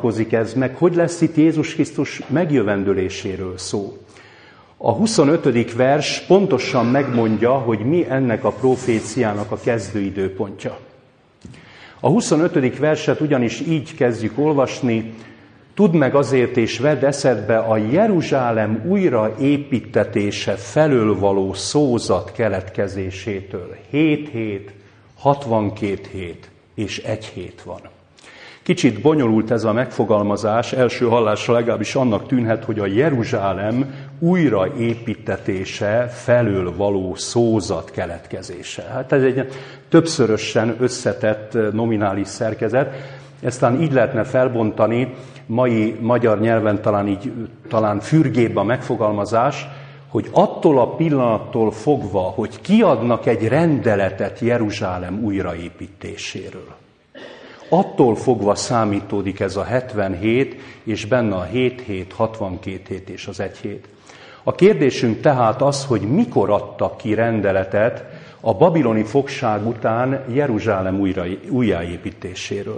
mutatkozik ez meg, hogy lesz itt Jézus Krisztus megjövendöléséről szó. A 25. vers pontosan megmondja, hogy mi ennek a proféciának a kezdőidőpontja. A 25. verset ugyanis így kezdjük olvasni: tudd meg azért és vedd eszedbe a Jeruzsálem újraépítetése felől való szózat keletkezésétől. 7 hét, 62 hét és 1 hét van. Kicsit bonyolult ez a megfogalmazás, első hallásra legalábbis annak tűnhet, hogy a Jeruzsálem újraépítetése felől való szózat keletkezése. Hát ez egy többszörösen összetett nominális szerkezet, eztán így lehetne felbontani, mai magyar nyelven talán fürgébb a megfogalmazás, hogy attól a pillanattól fogva, hogy kiadnak egy rendeletet Jeruzsálem újraépítéséről, attól fogva számítódik ez a 77, és benne a 7 hét, 62 hét és az 1 hét. A kérdésünk tehát az, hogy mikor adtak ki rendeletet a babiloni fogság után Jeruzsálem újjáépítéséről.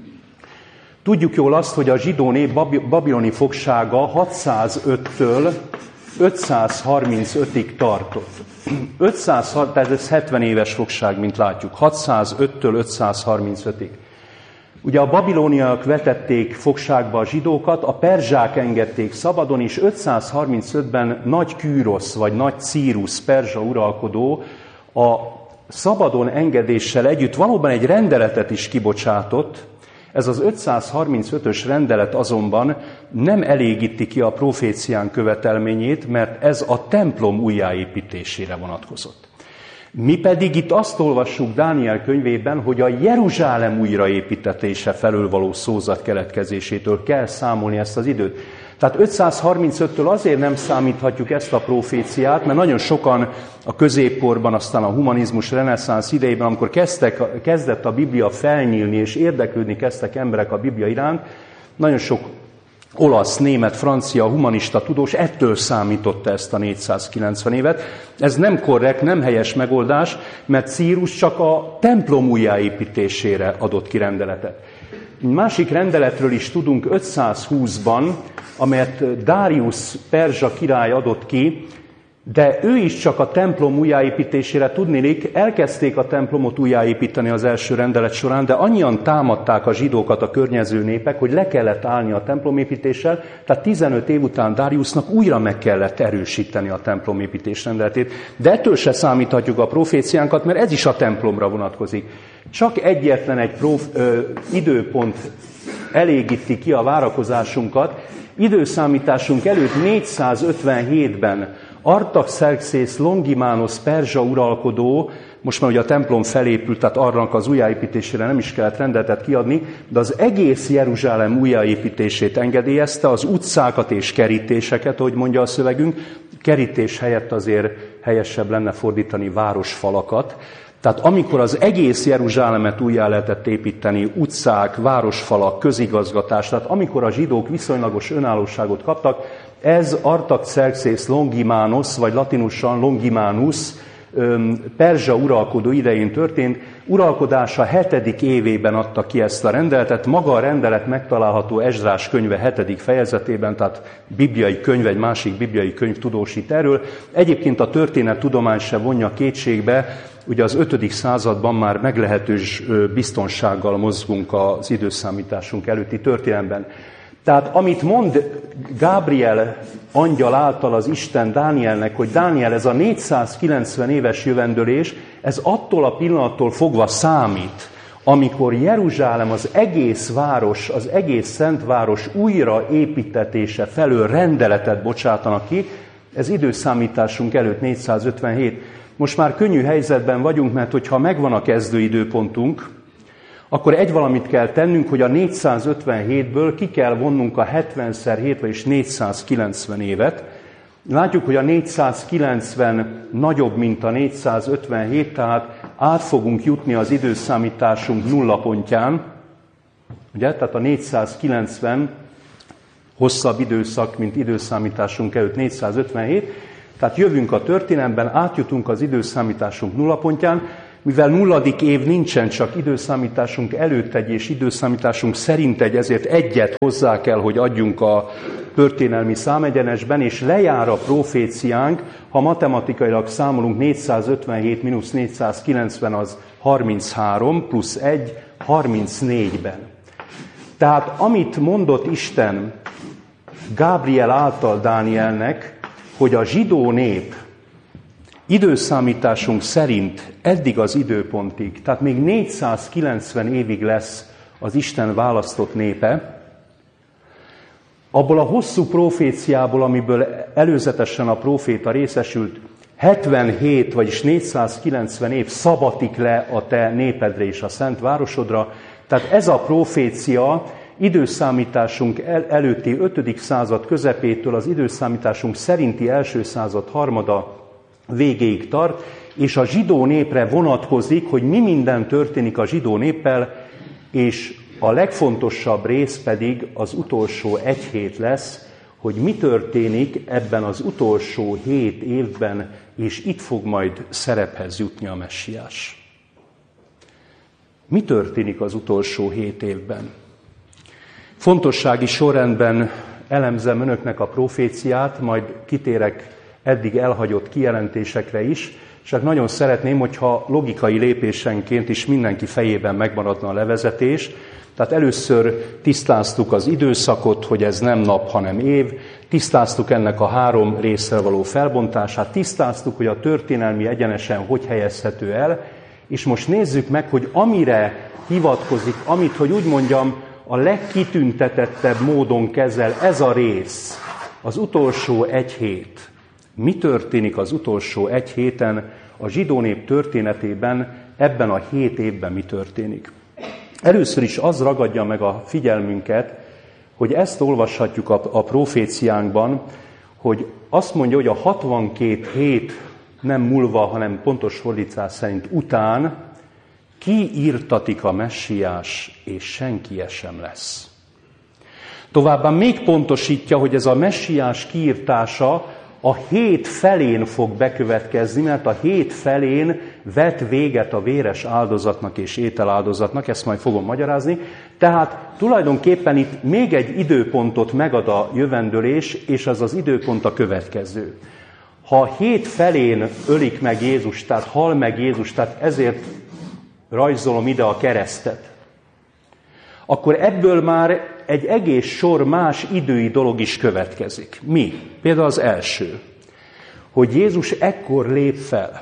Tudjuk jól azt, hogy a zsidó nép babiloni fogsága 605-től 535-ig tartott. Tehát ez 70 éves fogság, mint látjuk. 605-től 535-ig. Ugye a babiloniak vetették fogságba a zsidókat, a perzsák engedték szabadon, és 535-ben Nagy Kűrosz vagy Nagy Círusz perzsa uralkodó a szabadon engedéssel együtt valóban egy rendeletet is kibocsátott. Ez az 535-ös rendelet azonban nem elégíti ki a profécián követelményét, mert ez a templom újjáépítésére vonatkozott. Mi pedig itt azt olvassuk Dániel könyvében, hogy a Jeruzsálem újraépítetése felől való szózat keletkezésétől kell számolni ezt az időt. Tehát 535-től azért nem számíthatjuk ezt a proféciát, mert nagyon sokan a középkorban, aztán a humanizmus, reneszánsz idejében, amikor kezdett a Biblia felnyílni és érdeklődni kezdtek emberek a Biblia iránt, nagyon sok olasz, német, francia, humanista tudós ettől számította ezt a 490 évet. Ez nem korrekt, nem helyes megoldás, mert Círus csak a templom újjáépítésére adott ki rendeletet. Másik rendeletről is tudunk 520-ban, amelyet Darius perzsa király adott ki, de ő is csak a templom újjáépítésére, tudniillik, elkezdték a templomot újjáépíteni az első rendelet során, de annyian támadták a zsidókat a környező népek, hogy le kellett állni a templomépítéssel, tehát 15 év után Dariusnak újra meg kellett erősíteni a templomépítés rendeletét. De ettől se számíthatjuk a proféciánkat, mert ez is a templomra vonatkozik. Csak egyetlen egy időpont elégíti ki a várakozásunkat. Időszámításunk előtt 457-ben Artaxerxész Longimanus perzsa uralkodó, most már ugye a templom felépült, tehát arra az újjáépítésére nem is kellett rendeletet kiadni, de az egész Jeruzsálem újjáépítését engedélyezte, az utcákat és kerítéseket, ahogy mondja a szövegünk, kerítés helyett azért helyesebb lenne fordítani városfalakat. Tehát amikor az egész Jeruzsálemet újjá lehetett építeni, utcák, városfalak, közigazgatás, tehát amikor a zsidók viszonylagos önállóságot kaptak, ez Artaxerxész Longimanus, vagy latinusan Longimanus, perzsa uralkodó idején történt. Uralkodása 7. évében adta ki ezt a rendeletet. Maga a rendelet megtalálható Esdrás könyve 7. fejezetében, tehát bibliai könyv, egy másik bibliai könyv tudósít erről. Egyébként a történettudomány se vonja kétségbe, ugye az 5. században már meglehetős biztonsággal mozgunk az időszámításunk előtti történelemben. Tehát amit mond Gábriel angyal által az Isten Dánielnek, hogy Dániel, ez a 490 éves jövendőlés, ez attól a pillanattól fogva számít, amikor Jeruzsálem, az egész város, az egész Szentváros újraépítetése felől rendeletet bocsátanak ki, ez időszámításunk előtt 457. Most már könnyű helyzetben vagyunk, mert hogyha megvan a kezdőidőpontunk, akkor egy valamit kell tennünk, hogy a 457-ből ki kell vonnunk a 70x7 és 490 évet. Látjuk, hogy a 490 nagyobb, mint a 457, tehát át fogunk jutni az időszámításunk nullapontján. Ugye? Tehát a 490 hosszabb időszak, mint időszámításunk előtt 457. Tehát jövünk a történelemben, átjutunk az időszámításunk nullapontján, mivel 0. év nincsen, csak időszámításunk előtt egy és időszámításunk szerint egy, ezért egyet hozzá kell, hogy adjunk a történelmi számegyenesben, és lejár a proféciánk, ha matematikailag számolunk, 457 mínusz 490 az 33, plusz 1, 34-ben. Tehát amit mondott Isten Gábriel által Dánielnek, hogy a zsidó nép időszámításunk szerint eddig az időpontig, tehát még 490 évig lesz az Isten választott népe, abból a hosszú proféciából, amiből előzetesen a próféta részesült, 77, vagyis 490 év szabatik le a te népedre és a szent városodra. Tehát ez a profécia időszámításunk előtti 5. század közepétől az időszámításunk szerinti első század harmada végéig tart, és a zsidó népre vonatkozik, hogy mi minden történik a zsidó néppel, és a legfontosabb rész pedig az utolsó 1 hét lesz, hogy mi történik ebben az utolsó 7 évben, és itt fog majd szerephez jutni a messiás. Mi történik az utolsó 7 évben? Fontossági sorrendben elemzem önöknek a proféciát, majd kitérek eddig elhagyott kijelentésekre is, csak nagyon szeretném, hogyha logikai lépésenként is mindenki fejében megmaradna a levezetés. Tehát először tisztáztuk az időszakot, hogy ez nem nap, hanem év, tisztáztuk ennek a 3 részre való felbontását, tisztáztuk, hogy a történelmi egyenesen hogy helyezhető el, és most nézzük meg, hogy amire hivatkozik, amit, hogy úgy mondjam, a legkitüntetettebb módon kezel ez a rész, az utolsó 1 hét. Mi történik az utolsó 1 héten a zsidó nép történetében, ebben a 7 évben mi történik? Először is az ragadja meg a figyelmünket, hogy ezt olvashatjuk a proféciánkban, hogy azt mondja, hogy a 62 hét nem múlva, hanem pontos fordítás szerint után kiírtatik a messiás, és senki sem lesz. Továbbá még pontosítja, hogy ez a messiás kiírtása a 7 felén fog bekövetkezni, mert a 7 felén vet véget a véres áldozatnak és ételáldozatnak, ezt majd fogom magyarázni. Tehát tulajdonképpen itt még egy időpontot megad a jövendőlés, és az az időpont a következő. Ha a 7 felén ölik meg Jézus, tehát hal meg Jézus, tehát ezért rajzolom ide a keresztet, akkor ebből már egy egész sor más idői dolog is következik. Mi? Például az első, hogy Jézus ekkor lép fel,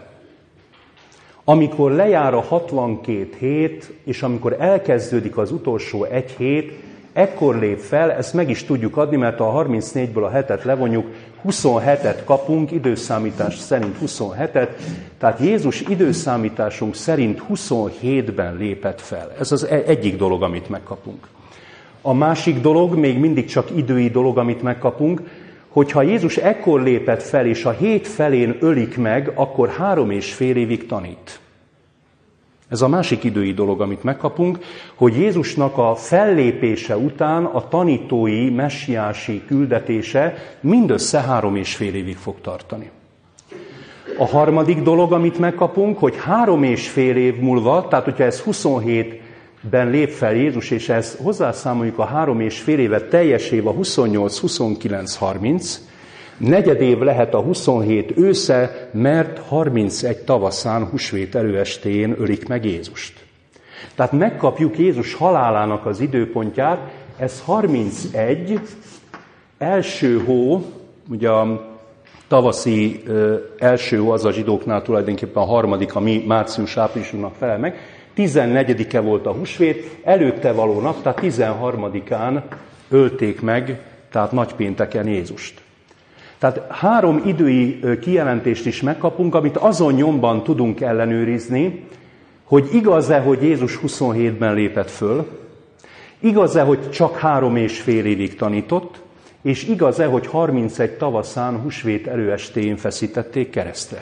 amikor lejár a 62 hét, és amikor elkezdődik az utolsó 1 hét, ekkor lép fel, ezt meg is tudjuk adni, mert a 34-ből a 7-et levonjuk, 27-et kapunk, időszámítás szerint 27-et, tehát Jézus időszámításunk szerint 27-ben lépett fel. Ez az egyik dolog, amit megkapunk. A másik dolog, még mindig csak idői dolog, amit megkapunk, hogyha Jézus ekkor lépett fel, és a 7 felén ölik meg, akkor 3,5 évig tanít. Ez a másik idői dolog, amit megkapunk, hogy Jézusnak a fellépése után a tanítói, messiási küldetése mindössze 3,5 évig fog tartani. A harmadik dolog, amit megkapunk, hogy 3,5 év múlva, tehát hogyha ez 27-ben lép fel Jézus, és ezt hozzászámoljuk a 3,5 évet, teljes év a 28, 29, 30, negyed év lehet a 27 ősze, mert 31 tavaszán, húsvét előestéjén ölik meg Jézust. Tehát megkapjuk Jézus halálának az időpontját, ez 31, első hó, ugye a tavaszi első hó az a zsidóknál tulajdonképpen a harmadik, a mi március-áprisunknak felel meg, 14-e volt a húsvét, előtte való nap, tehát 13-án ölték meg, tehát nagypénteken Jézust. Tehát 3 idői kijelentést is megkapunk, amit azon nyomban tudunk ellenőrizni, hogy igaz-e, hogy Jézus 27-ben lépett föl, igaz-e, hogy csak 3,5 évig tanított, és igaz-e, hogy 31 tavaszán, húsvét előestéjén feszítették keresztre.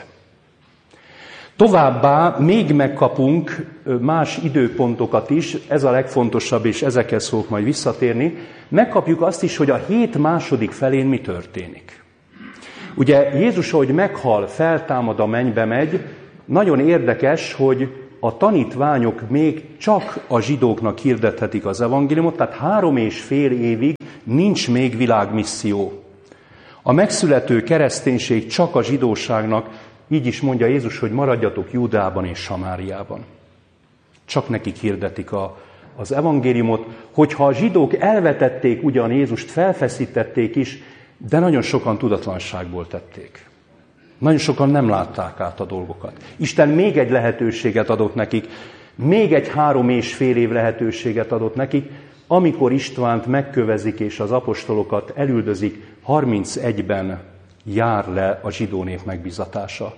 Továbbá még megkapunk más időpontokat is, ez a legfontosabb, és ezekhez fogok majd visszatérni. Megkapjuk azt is, hogy a 7 második felén mi történik. Ugye Jézus, ahogy meghal, feltámad, a mennybe megy, nagyon érdekes, hogy a tanítványok még csak a zsidóknak hirdethetik az evangéliumot, tehát 3,5 évig nincs még világmisszió. A megszülető kereszténység csak a zsidóságnak, így is mondja Jézus, hogy maradjatok Júdeában és Samáriában. Csak nekik hirdetik az evangéliumot, hogyha a zsidók elvetették ugyan Jézust, felfeszítették is, de nagyon sokan tudatlanságból tették. Nagyon sokan nem látták át a dolgokat. Isten még egy lehetőséget adott nekik, még egy 3,5 év lehetőséget adott nekik, amikor Istvánt megkövezik és az apostolokat elüldözik, 31-ben jár le a zsidó nép megbizatása.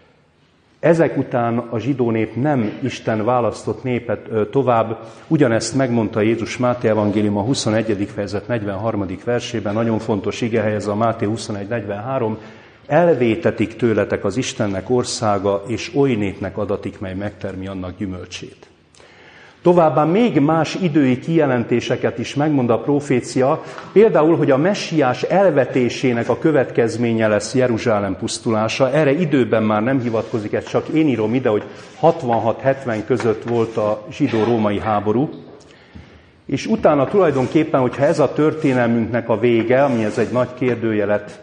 Ezek után a zsidó nép nem Isten választott népet tovább, ugyanezt megmondta Jézus Máté evangélium a 21. fejezet 43. versében, nagyon fontos igehely ez a Máté 21.43, elvétetik tőletek az Istennek országa, és oly népnek adatik, mely megtermi annak gyümölcsét. Továbbá még más idői kijelentéseket is megmond a profécia, például, hogy a messiás elvetésének a következménye lesz Jeruzsálem pusztulása. Erre időben már nem hivatkozik, ezt csak én írom ide, hogy 66-70 között volt a zsidó-római háború. És utána tulajdonképpen, hogyha ez a történelmünknek a vége, amihez egy nagy kérdőjelet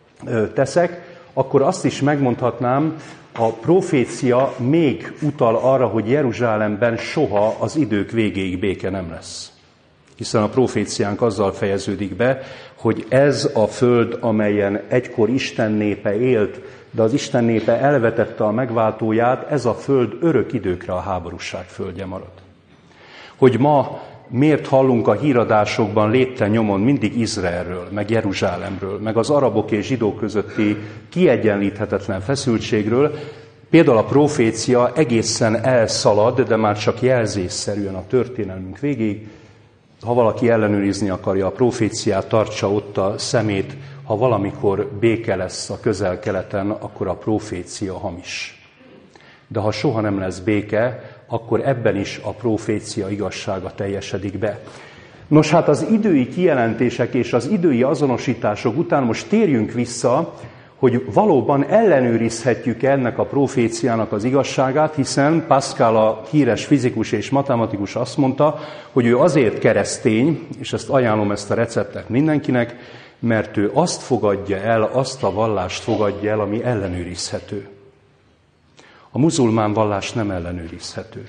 teszek, akkor azt is megmondhatnám, a profécia még utal arra, hogy Jeruzsálemben soha az idők végéig béke nem lesz. Hiszen a proféciánk azzal fejeződik be, hogy ez a föld, amelyen egykor Isten népe élt, de az Isten népe elvetette a megváltóját, ez a föld örök időkre a háborúság földje marad. Hogy ma miért hallunk a híradásokban lépten nyomon mindig Izraelről, meg Jeruzsálemről, meg az arabok és zsidók közötti kiegyenlíthetetlen feszültségről, például a profécia egészen elszalad, de már csak jelzésszerűen a történelmünk végéig. Ha valaki ellenőrizni akarja a proféciát, tartsa ott a szemét, ha valamikor béke lesz a Közel-Keleten, akkor a profécia hamis. De ha soha nem lesz béke, akkor ebben is a profécia igazsága teljesedik be. Nos, hát az idői kijelentések és az idői azonosítások után most térjünk vissza, hogy valóban ellenőrizhetjük ennek a proféciának az igazságát, hiszen Pascal, a híres fizikus és matematikus azt mondta, hogy ő azért keresztény, és ezt ajánlom ezt a receptet mindenkinek, mert ő azt fogadja el, azt a vallást fogadja el, ami ellenőrizhető. A muzulmán vallás nem ellenőrizhető.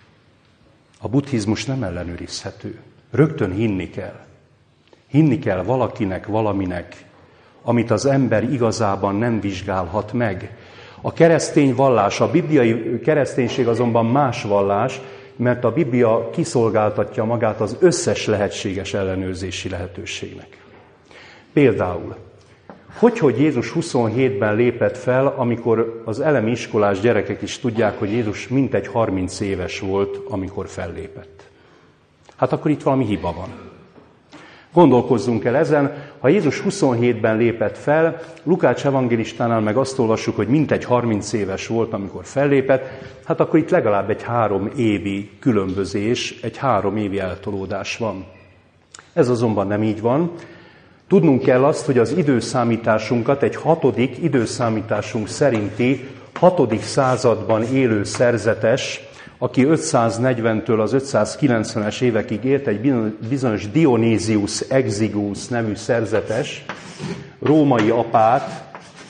A buddhizmus nem ellenőrizhető. Rögtön hinni kell. Hinni kell valakinek, valaminek, amit az ember igazában nem vizsgálhat meg. A keresztény vallás, a bibliai kereszténység azonban más vallás, mert a Biblia kiszolgáltatja magát az összes lehetséges ellenőrzési lehetőségnek. Például, hogy Jézus 27-ben lépett fel, amikor az elemi iskolás gyerekek is tudják, hogy Jézus mintegy 30 éves volt, amikor fellépett. Hát akkor itt valami hiba van. Gondolkozzunk el ezen, ha Jézus 27-ben lépett fel, Lukács evangélistánál meg azt olvassuk, hogy mintegy 30 éves volt, amikor fellépett, hát akkor itt legalább egy 3 évi különbözés, egy 3 évi eltolódás van. Ez azonban nem így van. Tudnunk kell azt, hogy az időszámításunkat egy 6. időszámításunk szerinti 6. században élő szerzetes, aki 540-től az 590-es évekig élt, egy bizonyos Dionysius Exigus nevű szerzetes, római apát,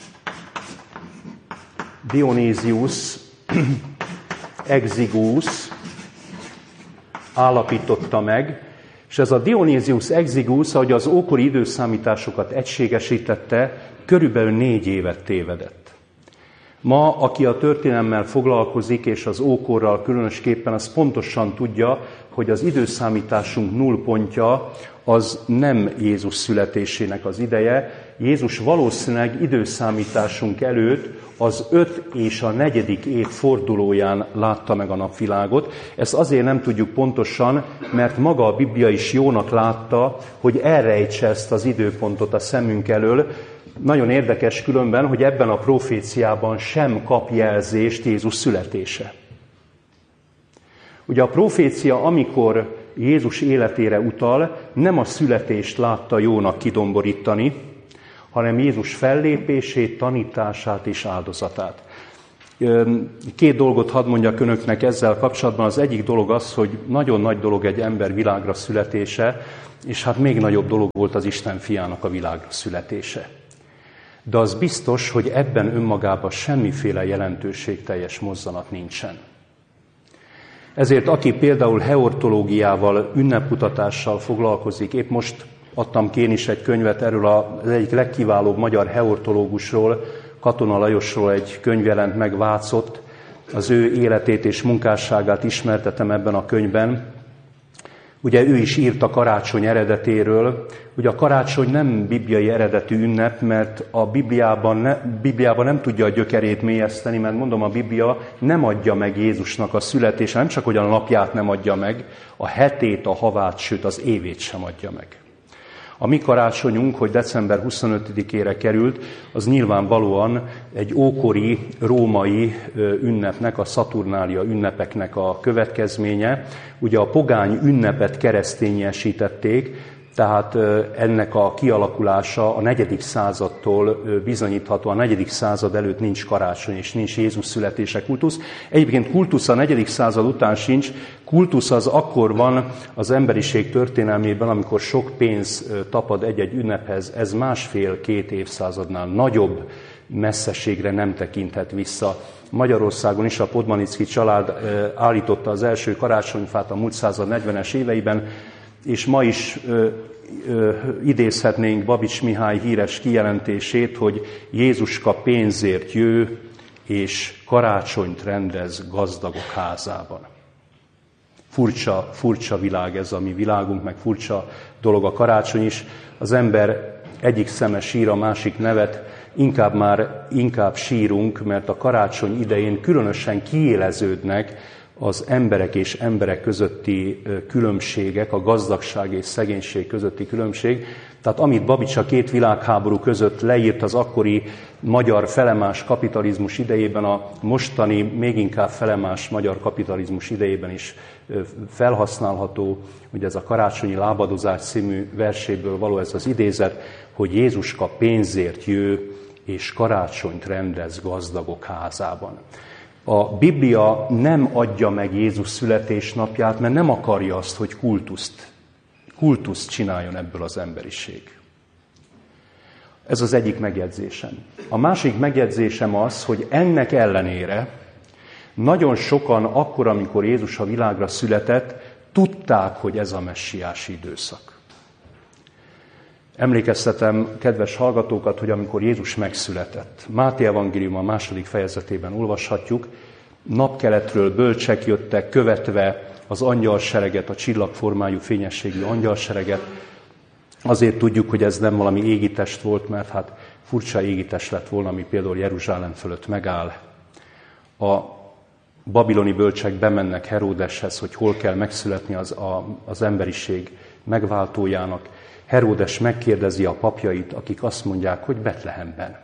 Dionysius Exigus állapította meg, és ez a Dionysius Exigus, ahogy az ókori időszámításokat egységesítette, körülbelül 4 évet tévedett. Ma, aki a történelemmel foglalkozik, és az ókorral különösképpen, az pontosan tudja, hogy az időszámításunk nullpontja az nem Jézus születésének az ideje. Jézus valószínűleg időszámításunk előtt az 5. és a 4. év fordulóján látta meg a napvilágot. Ezt azért nem tudjuk pontosan, mert maga a Biblia is jónak látta, hogy elrejtse ezt az időpontot a szemünk elől. Nagyon érdekes különben, hogy ebben a proféciában sem kap jelzést Jézus születése. Ugye a profécia, amikor Jézus életére utal, nem a születést látta jónak kidomborítani, hanem Jézus fellépését, tanítását és áldozatát. Két dolgot hadd mondjak önöknek ezzel kapcsolatban. Az egyik dolog az, hogy nagyon nagy dolog egy ember világra születése, és hát még nagyobb dolog volt az Isten fiának a világra születése. De az biztos, hogy ebben önmagában semmiféle jelentőségteljes mozzanat nincsen. Ezért aki például heortológiával, ünnepkutatással foglalkozik, épp most adtam ki én is egy könyvet erről az egyik legkiválóbb magyar heortológusról, Katona Lajosról egy könyv jelent meg, Vácott, az ő életét és munkásságát ismertetem ebben a könyvben. Ugye ő is írt a karácsony eredetéről. Ugye a karácsony nem bibliai eredetű ünnep, mert a Bibliában nem tudja a gyökerét mélyeszteni, mert mondom, a Biblia nem adja meg Jézusnak a születése, nem csak hogy a napját nem adja meg, a hetét, a havát, sőt az évét sem adja meg. A mi karácsonyunk, hogy december 25-ére került, az nyilvánvalóan egy ókori római ünnepnek, a Saturnália ünnepeknek a következménye. Ugye a pogány ünnepet keresztényesítették, tehát ennek a kialakulása a 4. századtól bizonyítható. A 4. század előtt nincs karácsony és nincs Jézus születése kultusz. Egyébként kultusz a 4. század után sincs. Kultusz az akkor van az emberiség történelmében, amikor sok pénz tapad egy-egy ünnephez. Ez 1,5-2 évszázadnál nagyobb messzeségre nem tekinthet vissza. Magyarországon is a Podmanicki család állította az első karácsonyfát a múlt század 40-es éveiben, és ma is idézhetnénk Babics Mihály híres kijelentését, hogy Jézuska pénzért jő, és karácsonyt rendez gazdagok házában. Furcsa világ ez a mi világunk, meg furcsa dolog a karácsony is. Az ember egyik szeme sír, a másik nevet, inkább sírunk, mert a karácsony idején különösen kiéleződnek az emberek és emberek közötti különbségek, a gazdagság és szegénység közötti különbség. Tehát amit Babics a két világháború között leírt az akkori magyar felemás kapitalizmus idejében, a mostani még inkább felemás magyar kapitalizmus idejében is felhasználható, ugye ez a Karácsonyi lábadozás című verséből való ez az idézet, hogy Jézuska pénzért jő, és karácsonyt rendez gazdagok házában. A Biblia nem adja meg Jézus születésnapját, mert nem akarja azt, hogy kultuszt csináljon ebből az emberiség. Ez az egyik megjegyzésem. A másik megjegyzésem az, hogy ennek ellenére nagyon sokan akkor, amikor Jézus a világra született, tudták, hogy ez a messiási időszak. Emlékeztetem kedves hallgatókat, hogy amikor Jézus megszületett, Máté evangélium a 2. fejezetében olvashatjuk, napkeletről bölcsek jöttek, követve az angyalsereget, a csillagformájú fényességű angyalsereget. Azért tudjuk, hogy ez nem valami égitest volt, mert hát furcsa égitest lett volna, ami például Jeruzsálem fölött megáll. A babiloni bölcsek bemennek Heródeshez, hogy hol kell megszületni az emberiség megváltójának. Heródes megkérdezi a papjait, akik azt mondják, hogy Betlehemben.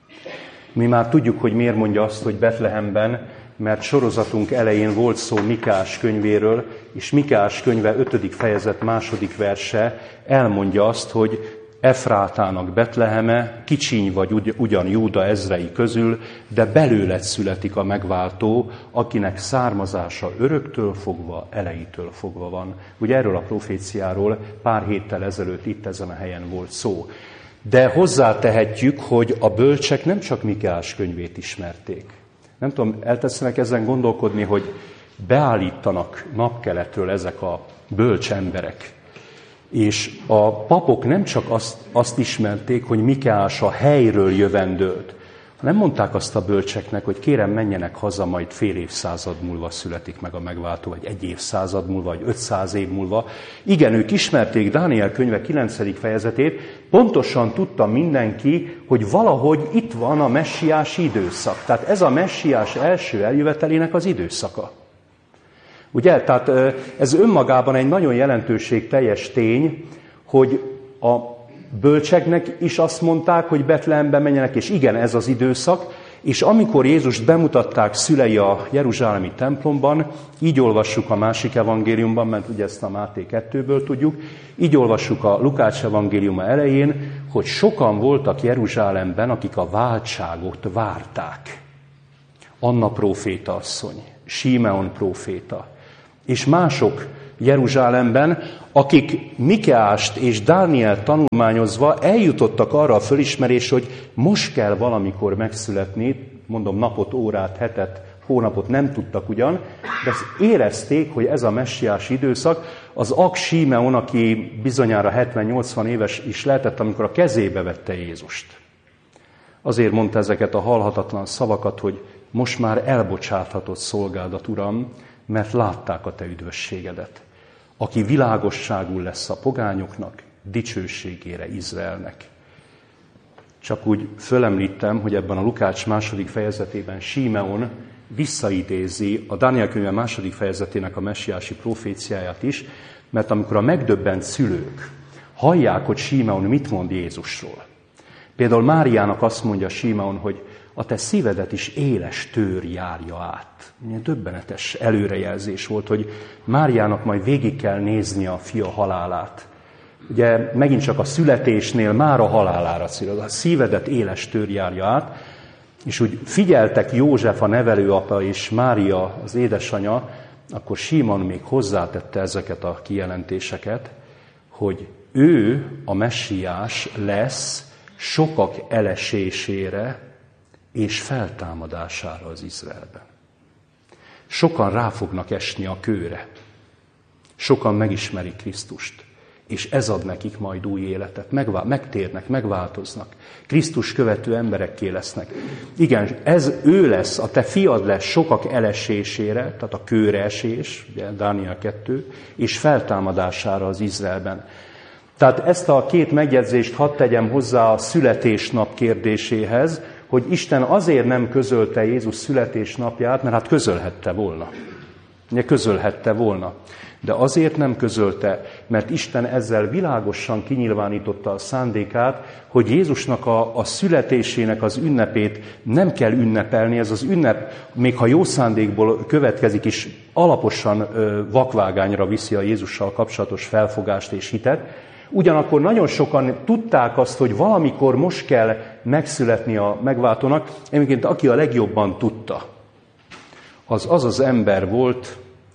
Mi már tudjuk, hogy miért mondja azt, hogy Betlehemben, mert sorozatunk elején volt szó Mikáás könyvéről, és Mikáás könyve 5. fejezet 2. verse elmondja azt, hogy Efrátának Betleheme, kicsiny vagy ugyan Júda ezrei közül, de belőled születik a megváltó, akinek származása öröktől fogva, elejétől fogva van. Ugye erről a proféciáról pár héttel ezelőtt itt ezen a helyen volt szó. De hozzátehetjük, hogy a bölcsek nem csak Mikáás könyvét ismerték. Nem tudom, eltesznek ezen gondolkodni, hogy beállítanak napkeletről ezek a bölcs emberek. És a papok nem csak azt ismerték, hogy Mikáás a helyről jövendőlt, hanem mondták azt a bölcseknek, hogy kérem, menjenek haza, majd fél évszázad múlva születik meg a megváltó, vagy 1 évszázad múlva, vagy 500 év múlva. Igen, ők ismerték Dániel könyve 9. fejezetét, pontosan tudta mindenki, hogy valahogy itt van a messiási időszak. Tehát ez a messiás első eljövetelének az időszaka. Ugye? Tehát ez önmagában egy nagyon jelentőségteljes tény, hogy a bölcseknek is azt mondták, hogy Betlehembe menjenek, és igen, ez az időszak, és amikor Jézust bemutatták szülei a jeruzsálemi templomban, így olvassuk a másik evangéliumban, mert ugye ezt a Máté 2-ből tudjuk, így olvassuk a Lukács evangéliuma elején, hogy sokan voltak Jeruzsálemben, akik a váltságot várták. Anna próféta asszony, Símeon próféta, és mások Jeruzsálemben, akik Mikeást és Dánielt tanulmányozva eljutottak arra a fölismerésre, hogy most kell valamikor megszületni, mondom napot, órát, hetet, hónapot nem tudtak ugyan, de érezték, hogy ez a messiás időszak, az Símeon, aki bizonyára 70-80 éves is lehetett, amikor a kezébe vette Jézust. Azért mondta ezeket a halhatatlan szavakat, hogy most már elbocsáthatott szolgádat, Uram, mert látták a te üdvösségedet, aki világosságul lesz a pogányoknak, dicsőségére Izraelnek. Csak úgy fölemlítem, hogy ebben a Lukács 2. fejezetében Símeon visszaidézi a Dániel könyve 2. fejezetének a messiási proféciáját is, mert amikor a megdöbbent szülők hallják, hogy Símeon mit mond Jézusról. Például Máriának azt mondja Símeon, hogy a te szívedet is éles tőr járja át. Milyen döbbenetes előrejelzés volt, hogy Máriának majd végig kell nézni a fia halálát. Ugye megint csak a születésnél már a halálára cél, a szívedet éles tőr járja át, és úgy figyeltek József a nevelőapa és Mária az édesanyja, akkor Símon még hozzátette ezeket a kijelentéseket, hogy ő a messiás lesz sokak elesésére és feltámadására az Izraelben. Sokan rá fognak esni a kőre. Sokan megismerik Krisztust. És ez ad nekik majd új életet. Megtérnek, megváltoznak. Krisztus követő emberekké lesznek. Igen, ő lesz, a te fiad lesz sokak elesésére, tehát a kőre esés, ugye Dániel 2, és feltámadására az Izraelben. Tehát ezt a két megjegyzést hadd tegyem hozzá a születésnap kérdéséhez, hogy Isten azért nem közölte Jézus születésnapját, mert hát közölhette volna. Ugye közölhette volna. De azért nem közölte, mert Isten ezzel világosan kinyilvánította a szándékát, hogy Jézusnak a születésének az ünnepét nem kell ünnepelni. Ez az ünnep, még ha jó szándékból következik is, alaposan vakvágányra viszi a Jézussal kapcsolatos felfogást és hitet. Ugyanakkor nagyon sokan tudták azt, hogy valamikor most kell megszületni a megváltónak. Egyébként aki a legjobban tudta, az ember volt,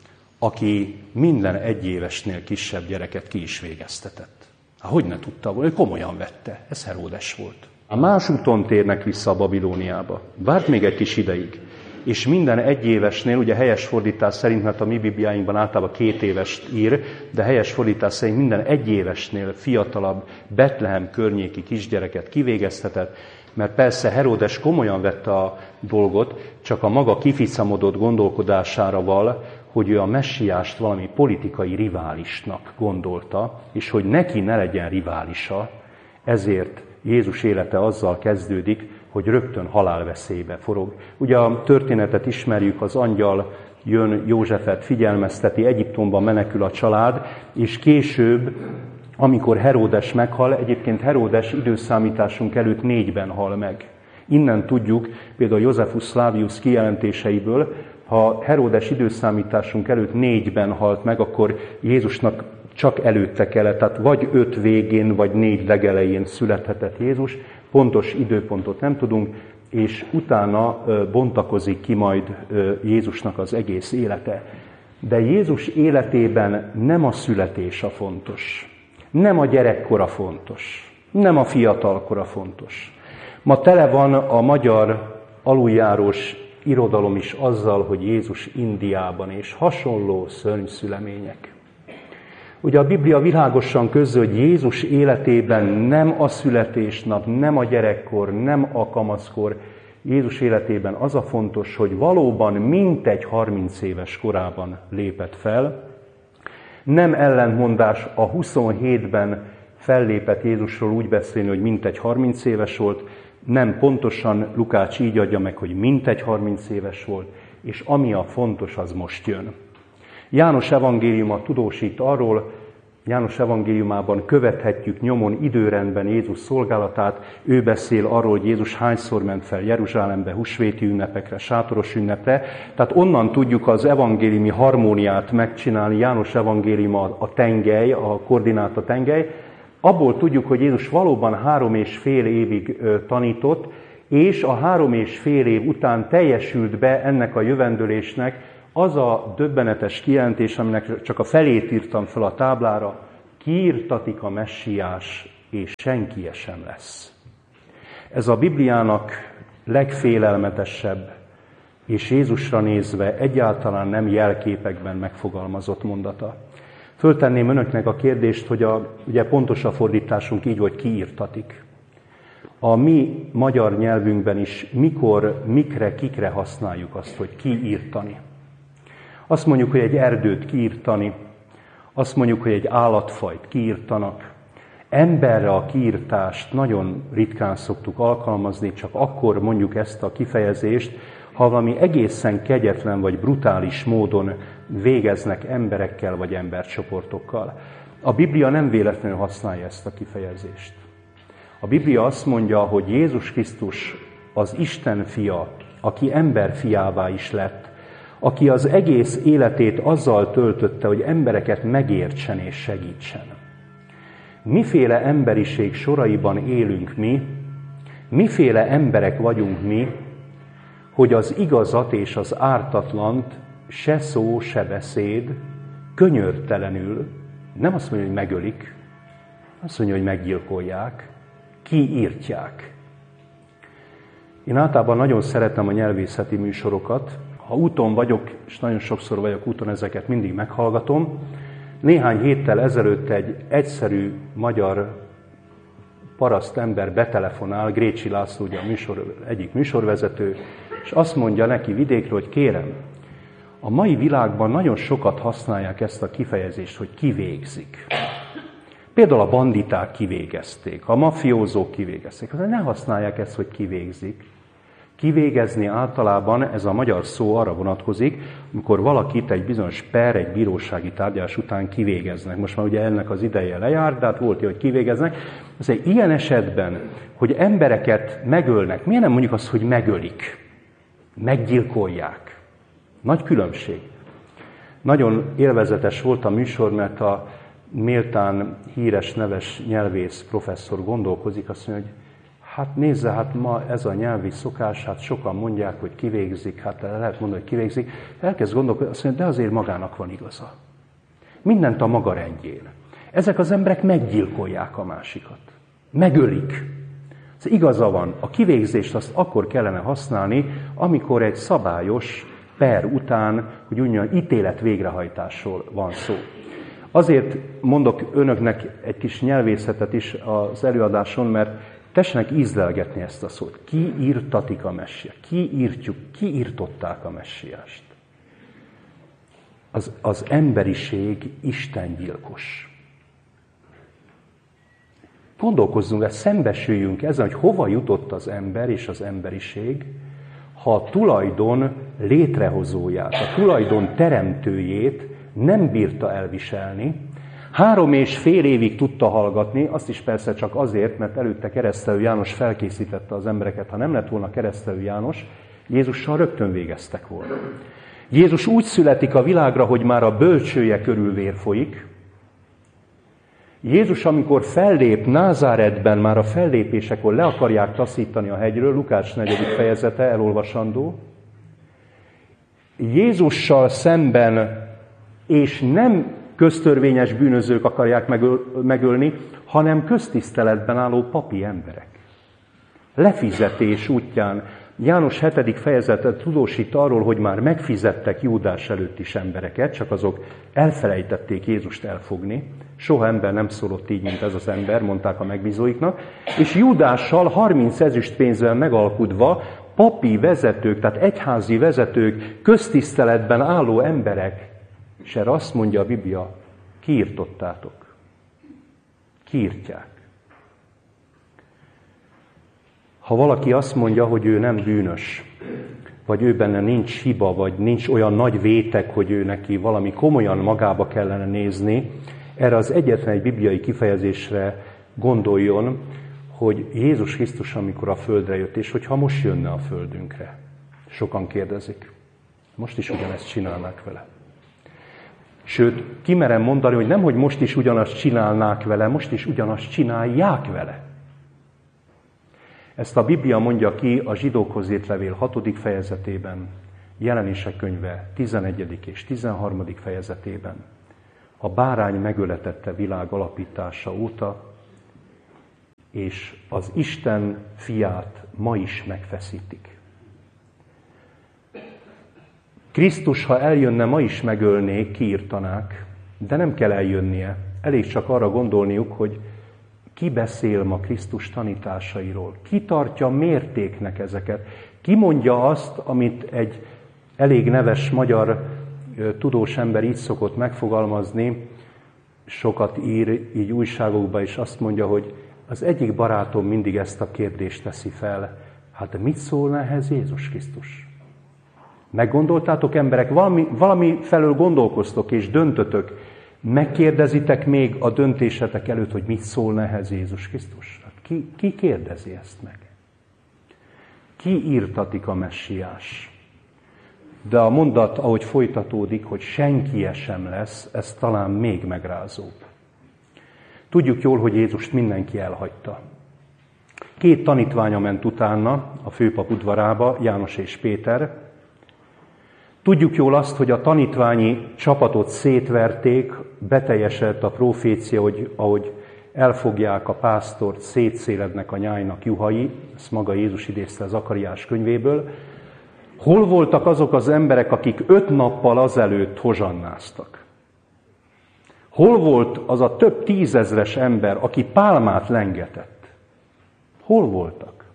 aki minden egyévesnél kisebb gyereket ki is végeztetett. Hogy ne tudta volna, ő komolyan vette, ez Heródes volt. A más úton térnek vissza a Babilóniába. Várt még egy kis ideig. És minden egyévesnél, ugye helyes fordítás szerint, mert a mi bibliáinkban általában 2 évest ír, de helyes fordítás szerint minden egyévesnél fiatalabb Betlehem környéki kisgyereket kivégeztetett, mert persze Heródes komolyan vette a dolgot, csak a maga kificamodott gondolkodására val, hogy ő a messiást valami politikai riválisnak gondolta, és hogy neki ne legyen riválisa, ezért Jézus élete azzal kezdődik, hogy rögtön halálveszélybe forog. Ugye a történetet ismerjük, az angyal jön, Józsefet figyelmezteti, Egyiptomban menekül a család, és később, amikor Heródes meghal, egyébként Heródes időszámításunk előtt 4-ben hal meg. Innen tudjuk, például Josephus Flavius kijelentéseiből, ha Heródes időszámításunk előtt 4-ben halt meg, akkor Jézusnak csak előtte kellett, tehát vagy 5 végén, vagy 4 legelején születhetett Jézus, pontos időpontot nem tudunk, és utána bontakozik ki majd Jézusnak az egész élete. De Jézus életében nem a születés a fontos, nem a gyerekkora fontos, nem a fiatalkora fontos. Ma tele van a magyar aluljárós irodalom is azzal, hogy Jézus Indiában és hasonló szörnyszülemények. Ugye a Biblia világosan közöl, hogy Jézus életében nem a születésnap, nem a gyerekkor, nem a kamaszkor, Jézus életében az a fontos, hogy valóban mintegy 30 éves korában lépett fel. Nem ellentmondás a 27-ben fellépett Jézusról úgy beszélni, hogy mintegy 30 éves volt, nem pontosan Lukács így adja meg, hogy mintegy 30 éves volt, és ami a fontos, az most jön. János evangéliuma tudósít arról, János evangéliumában követhetjük nyomon időrendben Jézus szolgálatát. Ő beszél arról, hogy Jézus hányszor ment fel Jeruzsálembe, húsvéti ünnepekre, sátoros ünnepre. Tehát onnan tudjuk az evangéliumi harmóniát megcsinálni. János evangéliuma a tengely, a koordináta tengely. Abból tudjuk, hogy Jézus valóban 3,5 évig tanított, és a 3,5 év után teljesült be ennek a jövendőlésnek az a döbbenetes kijelentés, aminek csak a felét írtam fel a táblára: kiirtatik a messiás, és senki sem lesz. Ez a Bibliának legfélelmetesebb, és Jézusra nézve egyáltalán nem jelképekben megfogalmazott mondata. Föltenném önöknek a kérdést, hogy ugye pontos a fordításunk így, hogy kiirtatik. A mi magyar nyelvünkben is mikor, mikre, kikre használjuk azt, hogy kiírtani. Azt mondjuk, hogy egy erdőt kiírtani, azt mondjuk, hogy egy állatfajt kiírtanak. Emberre a kiírtást nagyon ritkán szoktuk alkalmazni, csak akkor mondjuk ezt a kifejezést, ha valami egészen kegyetlen vagy brutális módon végeznek emberekkel vagy embercsoportokkal. A Biblia nem véletlenül használja ezt a kifejezést. A Biblia azt mondja, hogy Jézus Krisztus az Isten fia, aki ember fiává is lett, aki az egész életét azzal töltötte, hogy embereket megértsen és segítsen. Miféle emberiség soraiban élünk mi, miféle emberek vagyunk mi, hogy az igazat és az ártatlant se szó, se beszéd könyörtelenül, nem azt mondja, hogy megölik, azt mondja, hogy meggyilkolják, kiírtják. Én általában nagyon szeretem a nyelvészeti műsorokat. Ha úton vagyok, és nagyon sokszor vagyok úton, ezeket mindig meghallgatom. Néhány héttel ezelőtt egy egyszerű magyar parasztember betelefonál, Grécsi László, ugye egyik műsorvezető, és azt mondja neki vidékről, hogy kérem, a mai világban nagyon sokat használják ezt a kifejezést, hogy kivégzik. Például a banditák kivégezték, a mafiózók kivégezték. Ne használják ezt, hogy kivégzik. Kivégezni általában ez a magyar szó arra vonatkozik, amikor valakit egy bizonyos per, egy bírósági tárgyalás után kivégeznek. Most már ugye ennek az ideje lejárt, de hát volt hogy kivégeznek. Azért ilyen esetben, hogy embereket megölnek, miért nem mondjuk azt, hogy megölik? Meggyilkolják. Nagy különbség. Nagyon élvezetes volt a műsor, mert a méltán híres, neves nyelvész professzor gondolkozik, azt mondja, hogy hát nézze, hát ma ez a nyelvi szokás, hát sokan mondják, hogy kivégzik, hát lehet mondani, hogy kivégzik. Elkezd gondolkodni, azt mondja, de azért magának van igaza. Mindent a maga rendjén. Ezek az emberek meggyilkolják a másikat. Megölik. Ez igaza van. A kivégzést azt akkor kellene használni, amikor egy szabályos per után, hogy úgy ítélet végrehajtásról van szó. Azért mondok önöknek egy kis nyelvészetet is az előadáson, mert tessenek ízlelgetni ezt a szót. Kiírtatik a messiást. Kiírtották a messiást. Az emberiség istengyilkos. Gondolkozzunk, szembesüljünk ezen, hogy hova jutott az ember és az emberiség, ha a tulajdon létrehozóját, a tulajdon teremtőjét nem bírta elviselni, 3,5 évig tudta hallgatni, azt is persze csak azért, mert előtte Keresztelő János felkészítette az embereket. Ha nem lett volna Keresztelő János, Jézussal rögtön végeztek volna. Jézus úgy születik a világra, hogy már a bölcsője körül vér folyik. Jézus, amikor fellép Názáretben, már a fellépésekor le akarják taszítani a hegyről, Lukács 4. fejezete elolvasandó. Jézussal szemben, és nem köztörvényes bűnözők akarják megölni, hanem köztiszteletben álló papi emberek. Lefizetés útján János 7. fejezetet tudósít arról, hogy már megfizettek Júdás előtt is embereket, csak azok elfelejtették Jézust elfogni. Soha ember nem szólott így, mint ez az ember, mondták a megbízóiknak. És Júdással 30 ezüstpénzzel megalkudva papi vezetők, tehát egyházi vezetők, köztiszteletben álló emberek, és erre azt mondja a Biblia, kiirtottátok. Kiirtják. Ha valaki azt mondja, hogy ő nem bűnös, vagy ő benne nincs hiba, vagy nincs olyan nagy vétek, hogy ő neki valami komolyan magába kellene nézni, erre az egyetlen egy bibliai kifejezésre gondoljon, hogy Jézus Krisztus, amikor a földre jött, és hogyha most jönne a földünkre. Sokan kérdezik. Most is ugyanezt csinálnák vele. Sőt, kimerem mondani, hogy nem, hogy most is ugyanazt csinálnák vele, most is ugyanazt csinálják vele. Ezt a Biblia mondja ki a Zsidókhoz írt levél 6. fejezetében, Jelenések könyve 11. és 13. fejezetében. A bárány megöletette világ alapítása óta, és az Isten fiát ma is megfeszítik. Krisztus, ha eljönne, ma is megölnék, kiírtanák, de nem kell eljönnie. Elég csak arra gondolniuk, hogy ki beszél ma Krisztus tanításairól, ki tartja mértéknek ezeket, ki mondja azt, amit egy elég neves magyar tudós ember így szokott megfogalmazni, sokat ír így újságokba, és azt mondja, hogy az egyik barátom mindig ezt a kérdést teszi fel, hát mit szólna ehhez Jézus Krisztus? Meggondoltátok, emberek, valami felől gondolkoztok és döntötök, megkérdezitek még a döntésetek előtt, hogy mit szólna ehhez Jézus Krisztus? Hát ki kérdezi ezt meg? Ki írtatik a messiás? De a mondat, ahogy folytatódik, hogy senki sem lesz, ez talán még megrázóbb. Tudjuk jól, hogy Jézust mindenki elhagyta. 2 tanítványa ment utána a főpap udvarába, János és Péter. Tudjuk jól azt, hogy a tanítványi csapatot szétverték, beteljesedett a profécia, hogy ahogy elfogják a pásztort, szétszélednek a nyájnak juhai, ezt maga Jézus idézte a Zakariás könyvéből. Hol voltak azok az emberek, akik 5 nappal azelőtt hozsannáztak? Hol volt az a több 10 000-es ember, aki pálmát lengetett? Hol voltak?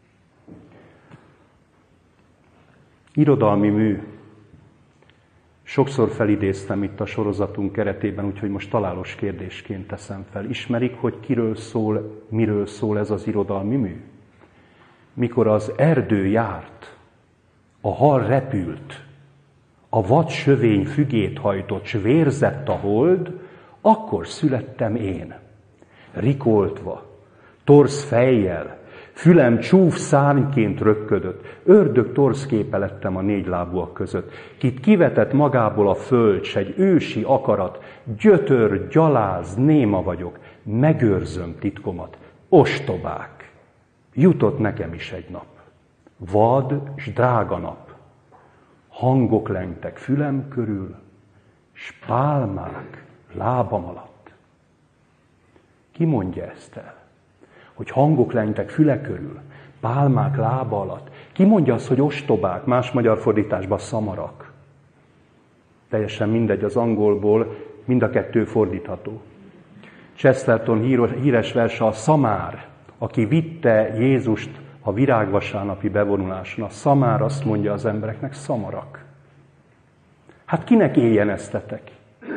Irodalmi mű. Sokszor felidéztem itt a sorozatunk keretében, úgyhogy most találós kérdésként teszem fel. Ismerik, hogy kiről szól, miről szól ez az irodalmi mű? Mikor az erdő járt, a hal repült, a vad sövény fügét hajtott, s vérzett a hold, akkor születtem én. Rikoltva, torz fejjel, fülem csúf szárnyként röpködött, ördög torszképe lettem a 4 lábúak között, kit kivetett magából a föld, s egy ősi akarat, gyötör, gyaláz, néma vagyok, megőrzöm titkomat, ostobák. Jutott nekem is egy nap, vad s drága nap, hangok lengtek fülem körül, s pálmák lábam alatt. Ki mondja ezt el? Hogy hangok lengtek füle körül, pálmák lába alatt. Ki mondja azt, hogy ostobák, más magyar fordításban szamarak? Teljesen mindegy, az angolból mind a 2 fordítható. Chesterton híres verse a szamár, aki vitte Jézust a virágvasárnapi bevonuláson. A szamár azt mondja az embereknek, szamarak. Hát kinek éjjeneztetek?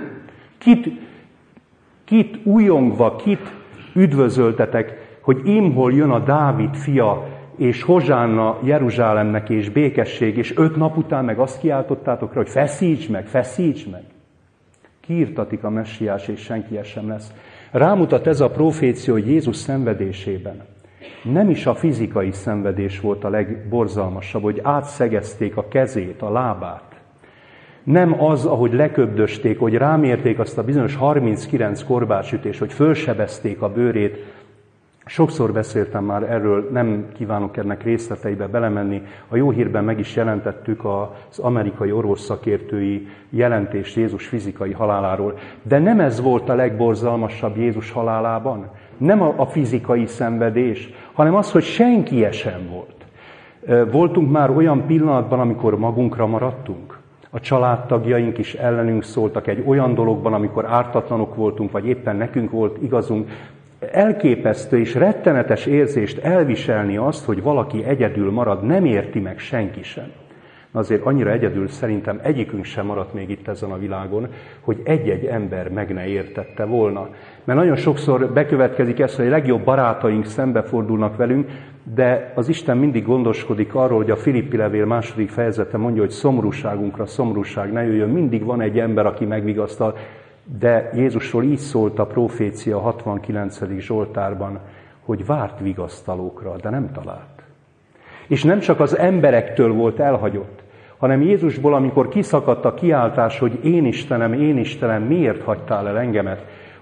Kit újongva, kit üdvözöltetek, hogy imhol jön a Dávid fia, és hozsánna Jeruzsálemnek, és békesség, és 5 nap után meg azt kiáltottátok rá, hogy feszíts meg, feszíts meg. Kiirtatik a messiás, és senki sem lesz. Rámutat ez a profécia, hogy Jézus szenvedésében nem is a fizikai szenvedés volt a legborzalmasabb, hogy átszegezték a kezét, a lábát. Nem az, ahogy leköbdösték, hogy rámérték azt a bizonyos 39 korbácsütés, hogy fölsebezték a bőrét. Sokszor beszéltem már erről, nem kívánok ennek részleteibe belemenni. A jó hírben meg is jelentettük az amerikai orvosszakértői jelentést Jézus fizikai haláláról. De nem ez volt a legborzalmasabb Jézus halálában. Nem a fizikai szenvedés, hanem az, hogy senki sem volt. Voltunk már olyan pillanatban, amikor magunkra maradtunk. A családtagjaink is ellenünk szóltak egy olyan dologban, amikor ártatlanok voltunk, vagy éppen nekünk volt igazunk. Elképesztő és rettenetes érzést elviselni azt, hogy valaki egyedül marad, nem érti meg senki sem. Azért annyira egyedül szerintem egyikünk sem maradt még itt ezen a világon, hogy egy-egy ember meg ne értette volna. Mert nagyon sokszor bekövetkezik ez, hogy a legjobb barátaink szembefordulnak velünk, de az Isten mindig gondoskodik arról, hogy a Filippi levél 2. fejezete mondja, hogy szomorúságunkra szomorúság ne jöjjön. Mindig van egy ember, aki megvigasztal, de Jézusról így szólt a profécia 69. Zsoltárban, hogy várt vigasztalókra, de nem talált. És nem csak az emberektől volt elhagyott, hanem Jézusból, amikor kiszakadt a kiáltás, hogy én Istenem, miért hagytál el engemet,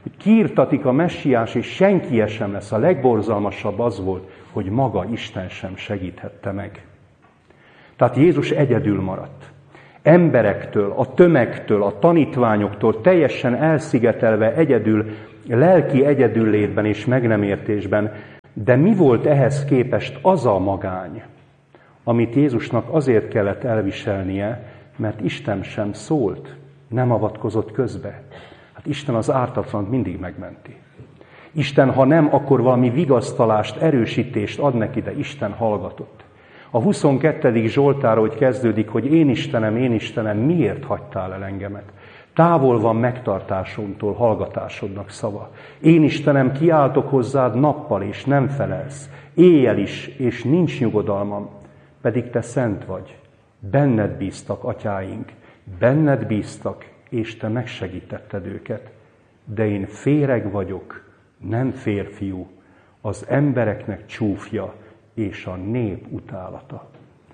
hogy kiirtatik a messiás, és senki sem lesz. A legborzalmasabb az volt, hogy maga Isten sem segíthette meg. Tehát Jézus egyedül maradt. Emberektől, a tömegtől, a tanítványoktól teljesen elszigetelve egyedül, lelki egyedüllétben és meg nem értésben. De mi volt ehhez képest az a magány, amit Jézusnak azért kellett elviselnie, mert Isten sem szólt, nem avatkozott közbe. Hát Isten az ártatlant mindig megmenti. Isten, ha nem, akkor valami vigasztalást, erősítést ad neki, de Isten hallgatott. A 22. Zsoltár, hogy kezdődik, hogy én Istenem, miért hagytál el engemet? Távol van megtartásomtól hallgatásodnak szava. Én Istenem, kiáltok hozzád nappal, és nem felelsz. Éjjel is, és nincs nyugodalmam. Pedig te szent vagy. Benned bíztak atyáink. Benned bíztak, és te megsegítetted őket. De én féreg vagyok, nem férfiú, az embereknek csúfja, és a nép utálata.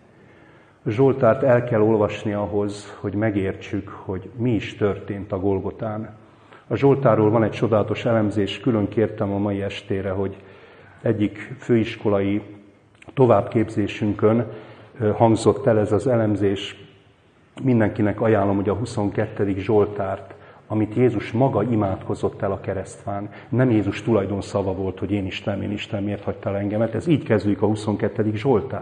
A Zsoltárt el kell olvasni ahhoz, hogy megértsük, hogy mi is történt a Golgotán. A Zsoltárról van egy csodálatos elemzés, külön kértem a mai estére, hogy egyik főiskolai továbbképzésünkön hangzott el ez az elemzés. Mindenkinek ajánlom, hogy a 22. Zsoltárt, amit Jézus maga imádkozott el a keresztfán. Nem Jézus tulajdonszava volt, hogy én Istenem, miért hagytál engemet. Ez így kezdődik a 22. Zsoltár.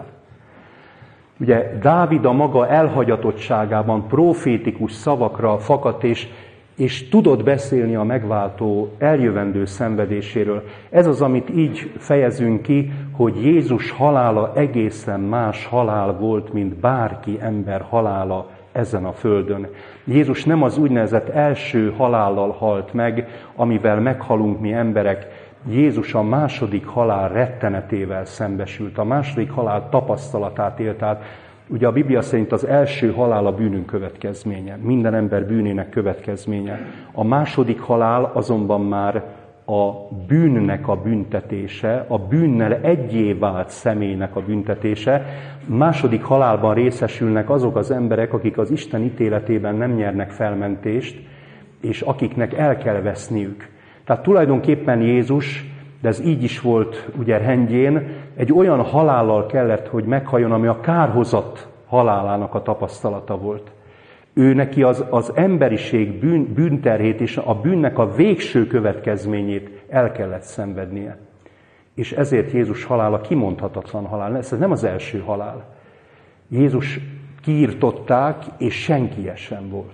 Ugye Dávid a maga elhagyatottságában profétikus szavakra fakadt, és tudott beszélni a megváltó eljövendő szenvedéséről. Ez az, amit így fejezünk ki, hogy Jézus halála egészen más halál volt, mint bárki ember halála ezen a földön. Jézus nem az úgynevezett első halállal halt meg, amivel meghalunk mi emberek. Jézus a második halál rettenetével szembesült, a második halál tapasztalatát élt át. Ugye a Biblia szerint az első halál a bűnünk következménye, minden ember bűnének következménye. A második halál azonban már a bűnnek a büntetése, a bűnnel egyé vált személynek a büntetése. Második halálban részesülnek azok az emberek, akik az Isten ítéletében nem nyernek felmentést, és akiknek el kell veszniük. Tehát tulajdonképpen Jézus, de ez így is volt ugye rendjén, egy olyan halállal kellett, hogy meghalljon, ami a kárhozat halálának a tapasztalata volt. Ő neki az emberiség bűnterhét és a bűnnek a végső következményét el kellett szenvednie. És ezért Jézus halála kimondhatatlan halál. Ez nem az első halál. Jézus kiirtották, és senki sem volt.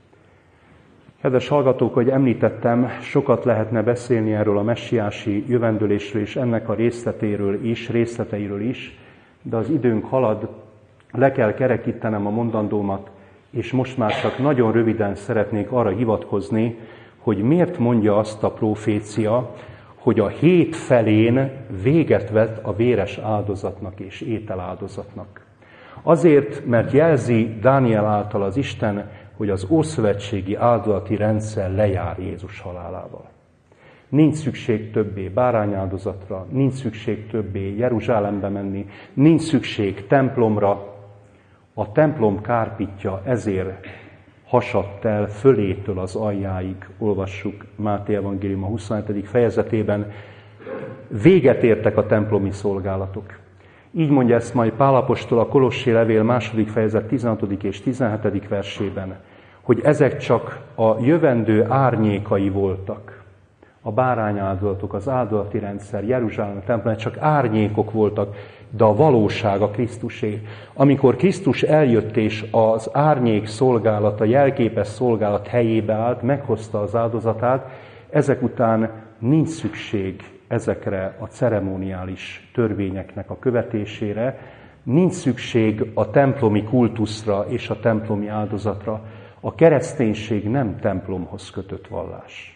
Kedves hallgatók, hogy említettem, sokat lehetne beszélni erről a messiási jövendőlésről és ennek a részleteiről is, de az időnk halad, le kell kerekítenem a mondandómat, és most már csak nagyon röviden szeretnék arra hivatkozni, hogy miért mondja azt a profécia, hogy a hét felén véget vett a véres áldozatnak és ételáldozatnak. Azért, mert jelzi Dániel által az Isten, hogy az ószövetségi áldozati rendszer lejár Jézus halálával. Nincs szükség többé bárányáldozatra, nincs szükség többé Jeruzsálembe menni, nincs szükség templomra. A templom kárpitja ezért hasadt el fölétől az aljáig, olvassuk Máté evangélium a 27. fejezetében. Véget értek a templomi szolgálatok. Így mondja ezt majd Pál apostol a Kolossi levél 2. fejezet 16. és 17. versében, hogy ezek csak a jövendő árnyékai voltak. A bárányáldozatok, az áldozati rendszer, Jeruzsálem templom, csak árnyékok voltak, de a valóság a Krisztusé. Amikor Krisztus eljött és az árnyék szolgálat, a jelképes szolgálat helyébe állt, meghozta az áldozatát, ezek után nincs szükség ezekre a ceremoniális törvényeknek a követésére, nincs szükség a templomi kultuszra és a templomi áldozatra. A kereszténység nem templomhoz kötött vallás.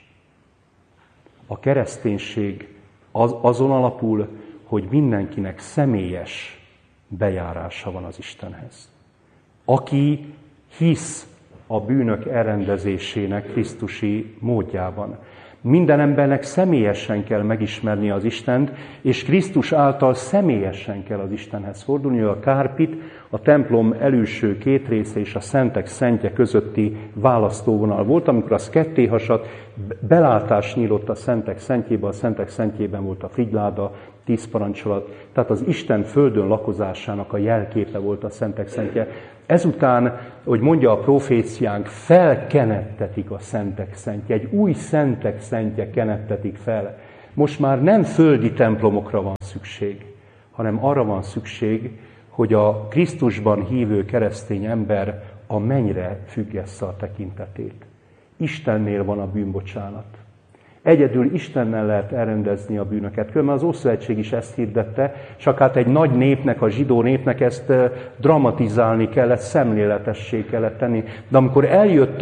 A kereszténység azon alapul, hogy mindenkinek személyes bejárása van az Istenhez. Aki hisz a bűnök elrendezésének krisztusi módjában. Minden embernek személyesen kell megismerni az Istent, és Krisztus által személyesen kell az Istenhez fordulni. A kárpit a templom előső két része és a szentek szentje közötti választóvonal volt. Amikor az ketté hasadt, belátás nyílott a szentek szentjébe, a szentek szentjében volt a frigyláda, 10 parancsolat, tehát az Isten földön lakozásának a jelképe volt a szentek szentje. Ezután, hogy mondja a proféciánk, felkenettetik a szentek szentje. Egy új szentek szentje kenettetik fel. Most már nem földi templomokra van szükség, hanem arra van szükség, hogy a Krisztusban hívő keresztény ember a mennyre függesse a tekintetét. Istennél van a bűnbocsánat. Egyedül Istennel lehet elrendezni a bűnöket. Különben az Ószövetség is ezt hirdette, csak hát egy nagy népnek, a zsidó népnek ezt dramatizálni kellett, szemléletessé kellett tenni. De amikor eljött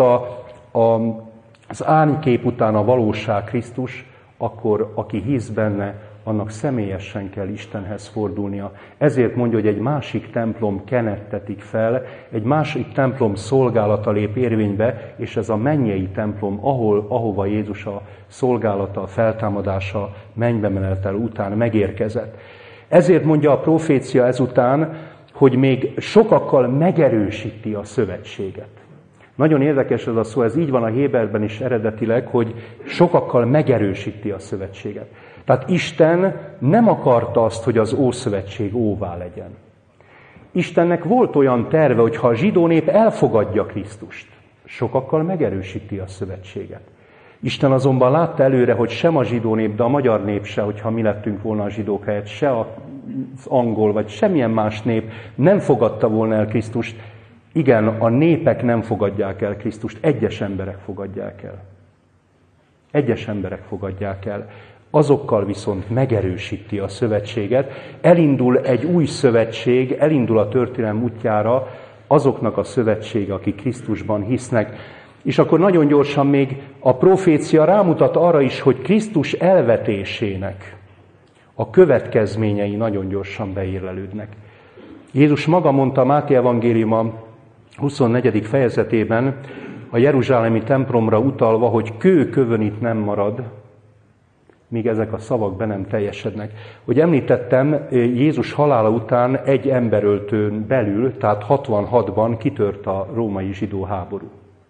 az árnykép után a valóság Krisztus, akkor aki hisz benne, annak személyesen kell Istenhez fordulnia. Ezért mondja, hogy egy másik templom kenettetik fel, egy másik templom szolgálata lép érvénybe, és ez a mennyei templom, ahova Jézus a szolgálata, a feltámadása, mennybe menetel után megérkezett. Ezért mondja a profécia ezután, hogy még sokakkal megerősíti a szövetséget. Nagyon érdekes ez a szó, ez így van a Héberben is eredetileg, hogy sokakkal megerősíti a szövetséget. Tehát Isten nem akarta azt, hogy az Ószövetség óvá legyen. Istennek volt olyan terve, hogy ha a zsidó nép elfogadja Krisztust, sokakkal megerősíti a szövetséget. Isten azonban látta előre, hogy sem a zsidó nép, de a magyar nép se, hogyha mi lettünk volna a zsidók helyett, se az angol, vagy semmilyen más nép nem fogadta volna el Krisztust. Igen, a népek nem fogadják el Krisztust, egyes emberek fogadják el. Egyes emberek fogadják el. Azokkal viszont megerősíti a szövetséget, elindul egy új szövetség, elindul a történelem útjára azoknak a szövetsége, akik Krisztusban hisznek. És akkor nagyon gyorsan még a profécia rámutat arra is, hogy Krisztus elvetésének a következményei nagyon gyorsan beérlelődnek. Jézus maga mondta a Máté evangéliuma 24. fejezetében a jeruzsálemi templomra utalva, hogy kő kövön itt nem marad, míg ezek a szavak be nem teljesednek. Hogy említettem, Jézus halála után egy emberöltőn belül, tehát 66-ban kitört a római zsidó háború.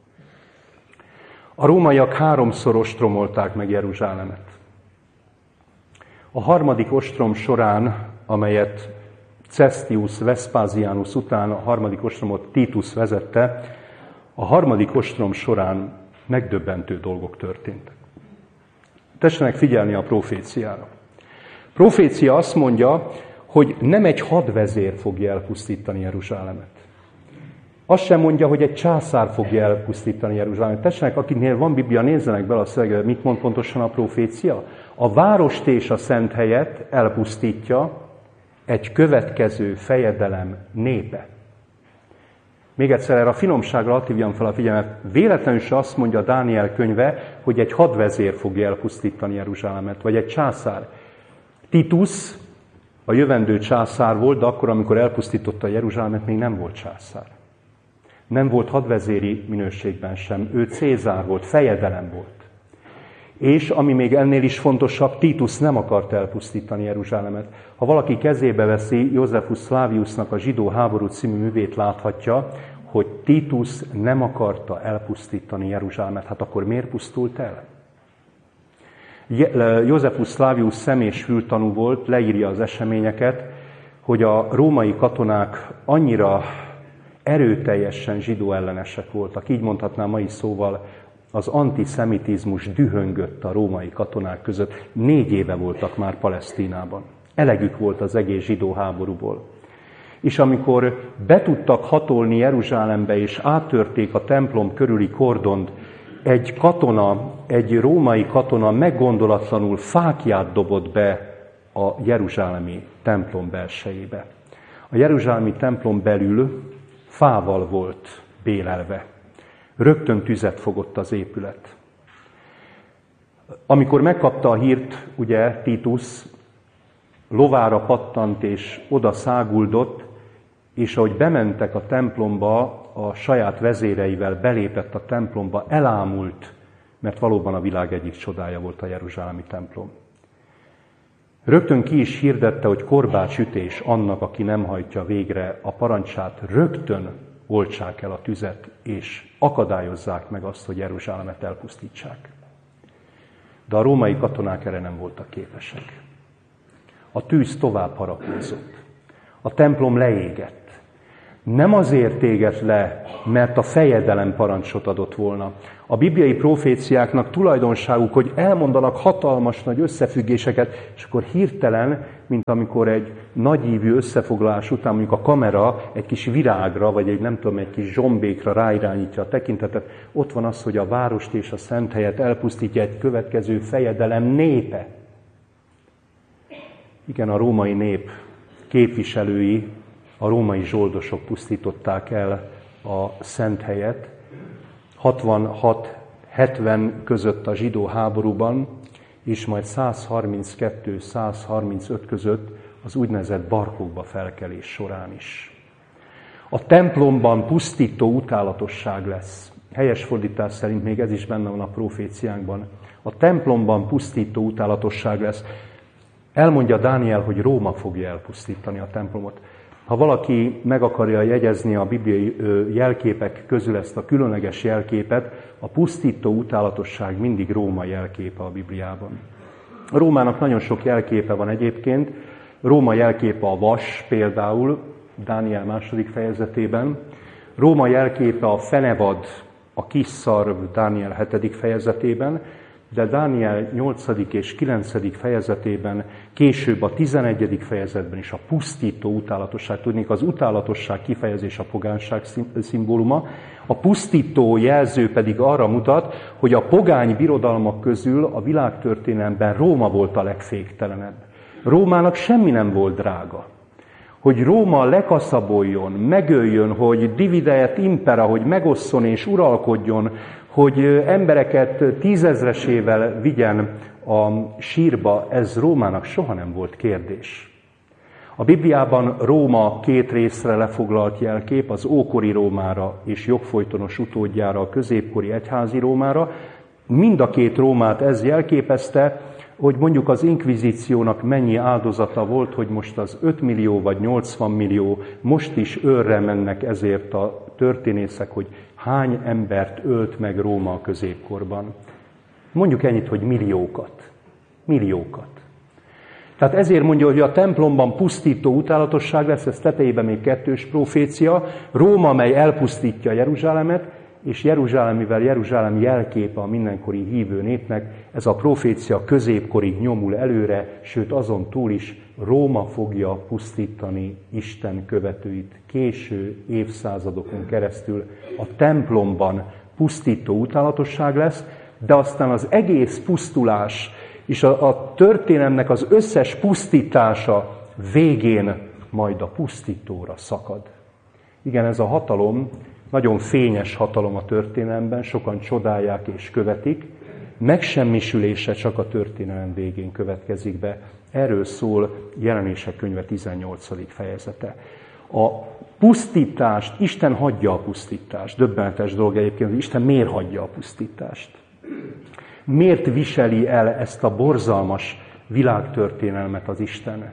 A rómaiak 3-szor ostromolták meg Jeruzsálemet. A harmadik ostrom során, amelyet Cestius Vespasianus után a harmadik ostromot Titus vezette, a harmadik ostrom során megdöbbentő dolgok történtek. Tessenek figyelni a proféciára. A profécia azt mondja, hogy nem egy hadvezér fogja elpusztítani Jeruzsálemet. Azt sem mondja, hogy egy császár fogja elpusztítani Jeruzsálemet. Tessenek, akiknél van Biblia, nézzenek bele a szövegbe, mit mond pontosan a profécia. A várost és a szent helyet elpusztítja egy következő fejedelem népe. Még egyszer erre a finomságra hadd hívjam fel a figyelmet. Véletlenül se azt mondja Dániel könyve, hogy egy hadvezér fogja elpusztítani Jeruzsálemet, vagy egy császár. Titus a jövendő császár volt, de akkor, amikor elpusztította Jeruzsálemet, még nem volt császár. Nem volt hadvezéri minőségben sem. Ő Cézár volt, fejedelem volt. És ami még ennél is fontosabb, Titus nem akart elpusztítani Jeruzsálemet. Ha valaki kezébe veszi Josephus Flaviusnak a Zsidó háború című művét, láthatja, hogy Titus nem akarta elpusztítani Jeruzsálemet. Hát akkor miért pusztult el? Josephus Flavius szem- és fültanú volt, leírja az eseményeket, hogy a római katonák annyira erőteljesen zsidó ellenesek voltak. Így mondhatnám mai szóval, az antiszemitizmus dühöngött a római katonák között. 4 éve voltak már Palesztinában. Elegük volt az egész zsidó háborúból. És amikor be tudtak hatolni Jeruzsálembe, és áttörték a templom körüli kordont, egy római katona meggondolatlanul fáklyát dobott be a jeruzsálemi templom belsejébe. A jeruzsálemi templom belül fával volt bélelve. Rögtön tüzet fogott az épület. Amikor megkapta a hírt, ugye Titus lovára pattant és oda száguldott, és ahogy bementek a templomba, a saját vezéreivel belépett a templomba, elámult mert valóban a világ egyik csodája volt a jeruzsálemi templom. Rögtön ki is hirdette, hogy korbácsütés annak, aki nem hajtja végre a parancsát, rögtön oltsák el a tüzet, és akadályozzák meg azt, hogy Jeruzsálemet elpusztítsák. De a római katonák erre nem voltak képesek. A tűz tovább harapózott. A templom leégett. Nem azért égett le, mert a fejedelem parancsot adott volna. A bibliai proféciáknak tulajdonságuk, hogy elmondanak hatalmas nagy összefüggéseket, és akkor hirtelen, mint amikor egy nagyívű összefoglalás után mondjuk a kamera egy kis virágra, vagy egy kis zsombékra ráirányítja a tekintetet, ott van az, hogy a várost és a Szenthelyet elpusztítja egy következő fejedelem népe. Igen, a római nép képviselői, a római zsoldosok pusztították el a Szenthelyet 66-70 között a zsidó háborúban, és majd 132-135 között az úgynevezett barkokba felkelés során is. A templomban pusztító utálatosság lesz. Helyes fordítás szerint még ez is benne van a proféciánkban. A templomban pusztító utálatosság lesz. Elmondja Dániel, hogy Róma fogja elpusztítani a templomot. Ha valaki meg akarja jegyezni a bibliai jelképek közül ezt a különleges jelképet, a pusztító utálatosság mindig Róma jelképe a Bibliában. A Rómának nagyon sok jelképe van egyébként. Róma jelképe a vas például, Dániel 2. fejezetében. Róma jelképe a fenevad, a kis szarv Dániel 7. fejezetében, de Dániel 8. és 9. fejezetében, később a 11. fejezetben is a pusztító utálatosság, tudnék, az utálatosság kifejezés a pogányság szimbóluma, a pusztító jelző pedig arra mutat, hogy a pogány birodalmak közül a világtörténelemben Róma volt a legféktelenebb. Rómának semmi nem volt drága. Hogy Róma lekaszaboljon, megöljön, hogy divide et impera, hogy megosszon és uralkodjon, hogy embereket 10 000-esével vigyen a sírba, ez Rómának soha nem volt kérdés. A Bibliában Róma 2 részre lefoglalt jelkép, az ókori Rómára és jogfolytonos utódjára, a középkori egyházi Rómára. Mind a 2 Rómát ez jelképezte, hogy mondjuk az inkvizíciónak mennyi áldozata volt, hogy most az 5 millió vagy 80 millió, most is őrre mennek ezért a történészek, hogy hány embert ölt meg Róma a középkorban. Mondjuk ennyit, hogy milliókat. Milliókat. Tehát ezért mondja, hogy a templomban pusztító utálatosság lesz, ez tetejében még 2. profécia, Róma, mely elpusztítja Jeruzsálemet, és Jeruzsálemivel Jeruzsálem jelképe a mindenkori hívő népnek, ez a profécia középkorig nyomul előre, sőt azon túl is Róma fogja pusztítani Isten követőit késő évszázadokon keresztül. A templomban pusztító utálatosság lesz, de aztán az egész pusztulás és a történelemnek az összes pusztítása végén majd a pusztítóra szakad. Igen, ez a hatalom, nagyon fényes hatalom a történelemben, sokan csodálják és követik, megsemmisülése csak a történelem végén következik be. Erről szól Jelenések könyve 18. fejezete. A pusztítást, Isten hagyja a pusztítást. Döbbenetes dolog egyébként, hogy Isten miért hagyja a pusztítást. Miért viseli el ezt a borzalmas világtörténelmet az Isten?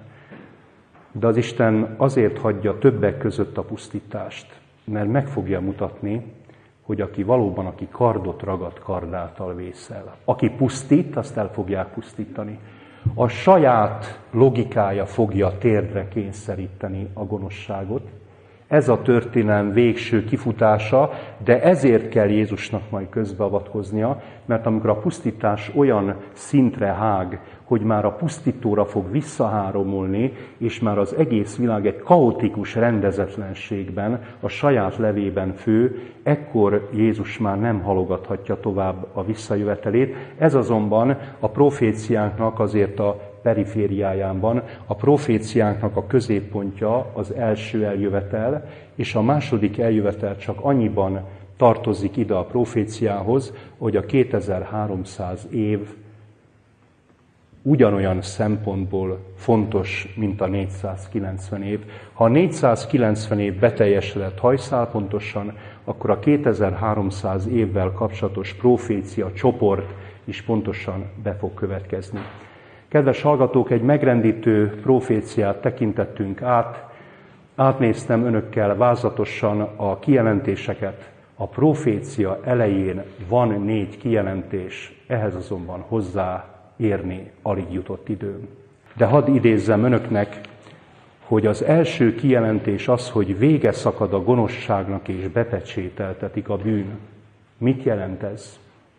De az Isten azért hagyja többek között a pusztítást, mert meg fogja mutatni, hogy aki kardot ragad, kardáltal vészel. Aki pusztít, azt el fogják pusztítani. A saját logikája fogja térdre kényszeríteni a gonoszságot. Ez a történelem végső kifutása, de ezért kell Jézusnak majd közbeavatkoznia, mert amikor a pusztítás olyan szintre hág, hogy már a pusztítóra fog visszaháromolni, és már az egész világ egy kaotikus rendezetlenségben, a saját levében fő, ekkor Jézus már nem halogathatja tovább a visszajövetelét. Ez azonban a proféciánknak azért a perifériáján van, a proféciánknak a középpontja az első eljövetel, és a második eljövetel csak annyiban tartozik ide a proféciához, hogy a 2300 év ugyanolyan szempontból fontos, mint a 490 év. Ha a 490 év beteljesedett hajszálpontosan, akkor a 2300 évvel kapcsolatos profécia csoport is pontosan be fog következni. Kedves hallgatók, egy megrendítő proféciát tekintettünk át, átnéztem önökkel vázlatosan a kijelentéseket. A profécia elején van 4 kijelentés, ehhez azonban hozzáérni alig jutott időm. De hadd idézzem önöknek, hogy az első kijelentés az, hogy vége szakad a gonoszságnak és bepecsételtetik a bűn. Mit jelent ez?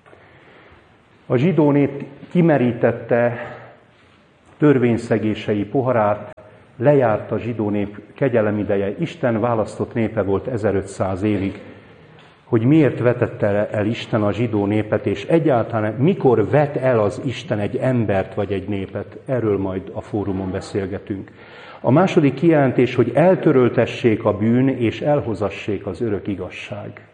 A zsidó nép kimerítette törvényszegései poharát, lejárt a zsidó nép kegyelemideje, Isten választott népe volt 1500 évig, hogy miért vetette el Isten a zsidó népet, és egyáltalán mikor vet el az Isten egy embert vagy egy népet, erről majd a fórumon beszélgetünk. A második kijelentés, hogy eltöröltessék a bűn, és elhozassék az örök igazság.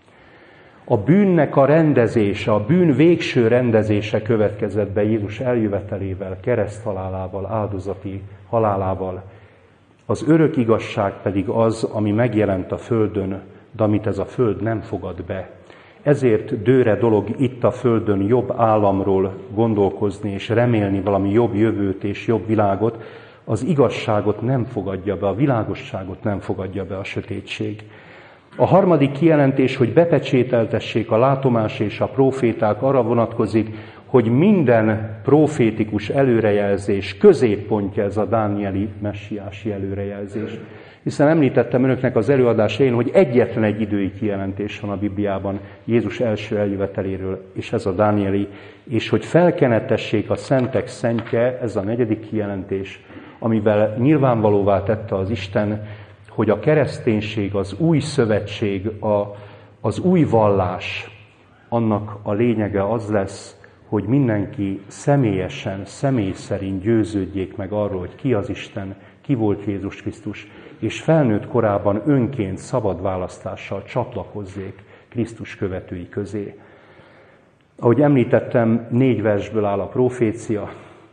A bűnnek a rendezése, a bűn végső rendezése következett be Jézus eljövetelével, kereszthalálával, áldozati halálával. Az örök igazság pedig az, ami megjelent a földön, de amit ez a föld nem fogad be. Ezért dőre dolog itt a földön jobb államról gondolkozni és remélni valami jobb jövőt és jobb világot. Az igazságot nem fogadja be, a világosságot nem fogadja be a sötétség. A harmadik kijelentés, hogy bepecsételtessék a látomás és a próféták, arra vonatkozik, hogy minden profétikus előrejelzés középpontja ez a dánieli messiási előrejelzés. Hiszen említettem önöknek az előadás elején, hogy egyetlen egy idői kijelentés van a Bibliában Jézus első eljöveteléről, és ez a dánieli, és hogy felkenetessék a szentek szentje, ez a negyedik kijelentés, amivel nyilvánvalóvá tette az Isten, hogy a kereszténység, az új szövetség, az új vallás, annak a lényege az lesz, hogy mindenki személyesen, személy szerint győződjék meg arról, hogy ki az Isten, ki volt Jézus Krisztus, és felnőtt korában önként szabad választással csatlakozzék Krisztus követői közé. Ahogy említettem, 4 versből áll a profécia,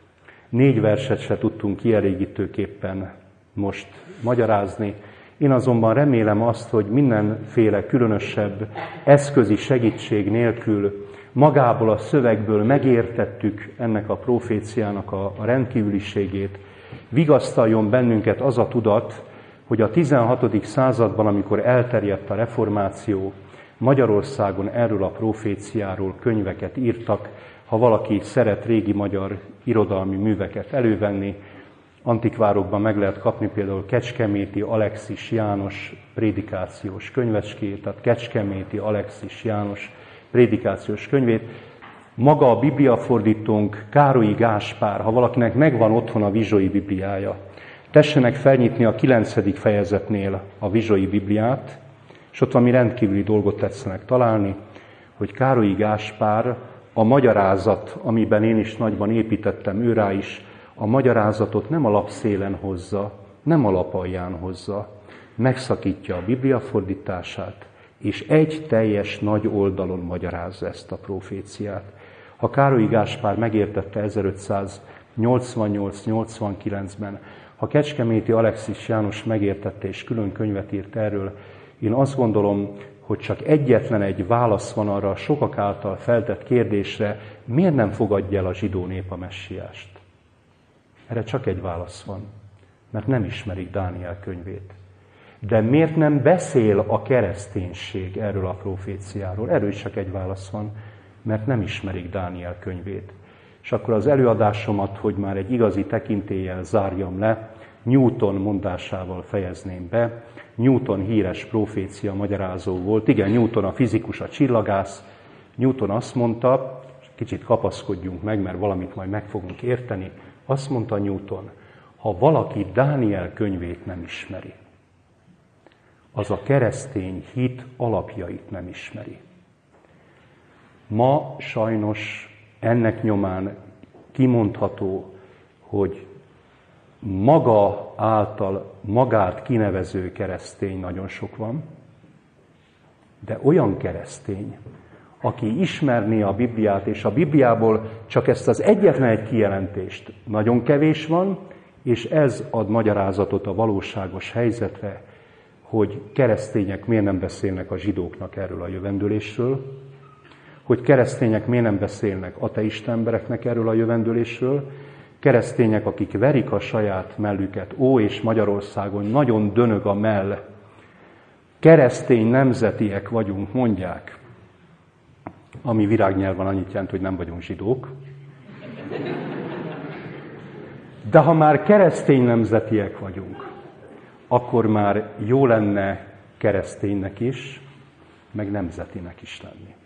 4 verset se tudtunk kielégítőképpen most magyarázni. Én azonban remélem azt, hogy mindenféle különösebb eszközi segítség nélkül magából a szövegből megértettük ennek a proféciának a rendkívüliségét. Vigasztaljon bennünket az a tudat, hogy a 16. században, amikor elterjedt a reformáció, Magyarországon erről a proféciáról könyveket írtak. Ha valaki szeret régi magyar irodalmi műveket elővenni, antikvárokban meg lehet kapni például Kecskeméti Alexis János prédikációs könyvecskét, tehát Kecskeméti Alexis János prédikációs könyvét. Maga a bibliafordítónk Károlyi Gáspár, ha valakinek megvan otthon a Vizsói Bibliája, tessenek felnyitni a 9. fejezetnél a Vizsói Bibliát, és ott valami rendkívüli dolgot tetszenek találni, hogy Károlyi Gáspár a magyarázat, amiben én is nagyban építettem őrá is, a magyarázatot nem a lapszélen hozza, nem a lapalján hozza, megszakítja a Biblia fordítását, és egy teljes nagy oldalon magyarázza ezt a proféciát. Ha Károlyi Gáspár megértette 1588-89-ben, ha Kecskeméti Alexis János megértette és külön könyvet írt erről, én azt gondolom, hogy csak egyetlen egy válasz van arra a sokak által feltett kérdésre, miért nem fogadja el a zsidó nép a messiást. Erre csak egy válasz van, mert nem ismerik Dániel könyvét. De miért nem beszél a kereszténység erről a proféciáról? Erről is csak egy válasz van, mert nem ismerik Dániel könyvét. És akkor az előadásomat, hogy már egy igazi tekintéllyel zárjam le, Newton mondásával fejezném be. Newton híres profécia magyarázó volt. Igen, Newton a fizikus, a csillagász. Newton azt mondta, kicsit kapaszkodjunk meg, mert valamit majd meg fogunk érteni, azt mondta Newton, ha valaki Dániel könyvét nem ismeri, az a keresztény hit alapjait nem ismeri. Ma sajnos ennek nyomán kimondható, hogy maga által magát kinevező keresztény nagyon sok van, de olyan keresztény, aki ismerné a Bibliát, és a Bibliából csak ezt az egyetlen egy kijelentést nagyon kevés van, és ez ad magyarázatot a valóságos helyzetre, hogy keresztények miért nem beszélnek a zsidóknak erről a jövendőlésről, hogy keresztények miért nem beszélnek ateista embereknek erről a jövendőlésről, keresztények, akik verik a saját mellüket, és Magyarországon nagyon dönög a mell, keresztény nemzetiek vagyunk, mondják, ami virágnyelven annyit jelent, hogy nem vagyunk zsidók. De ha már keresztény nemzetiek vagyunk, akkor már jó lenne kereszténynek is, meg nemzetinek is lenni.